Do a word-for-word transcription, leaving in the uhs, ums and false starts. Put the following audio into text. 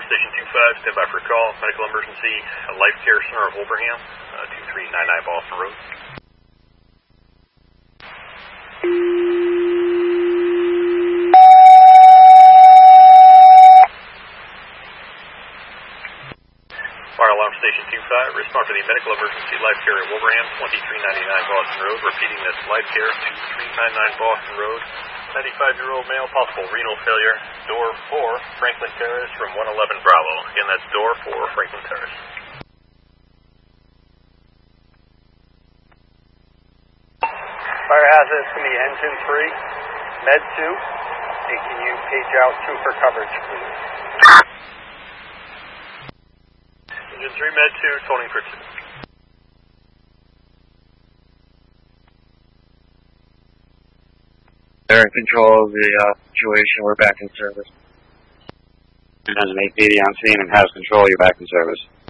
Station two five, stand by for a call. Medical emergency, Life Care Center of Wilbraham, uh, two three nine nine Boston Road. Fire Alarm Station two five, respond to the medical emergency Life Care at Wilbraham, twenty-three ninety-nine Boston Road. Repeating this, Life Care, two three nine nine Boston Road. ninety-five-year-old male, possible renal failure. Door four, Franklin Terrace from one eleven Bravo. Again, that's door four, Franklin Terrace. Fire hazard is going to be engine three, med two. And can you page out two for coverage, please? Engine three, med two, toning for two. They're in control of the uh, situation. We're back in service. two thousand eight P D on scene and has control. You're back in service.